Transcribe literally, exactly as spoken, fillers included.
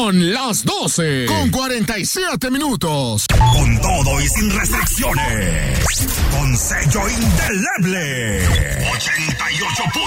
Son las doce con cuarenta y siete minutos. Con todo y sin restricciones. Con sello indeleble. ochenta y ocho